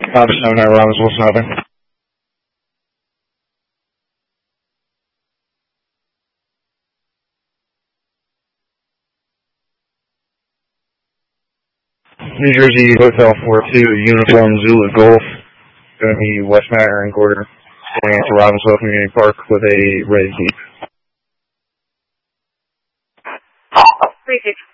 7 Robbinsville, Southern. New Jersey Hotel 42, Uniform Zulu Golf, going to be West Matarin Quarter, going into Robbinsville Community Park with a red Jeep. 360.